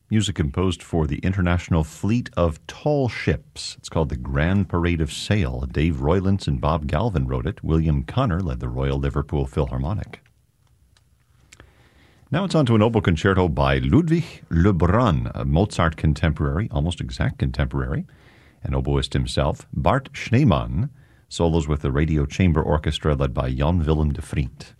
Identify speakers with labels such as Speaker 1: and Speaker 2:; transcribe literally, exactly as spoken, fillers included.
Speaker 1: music composed for the International Fleet of Tall Ships. It's called the Grand Parade of Sail. Dave Roylance and Bob Galvin wrote it. William Connor led the Royal Liverpool Philharmonic. Now it's on to an oboe concerto by Ludwig Lebrun, a Mozart contemporary, almost exact contemporary, an oboist himself. Bart Schneemann solos with the Radio Chamber Orchestra led by Jan Willem de Vriend.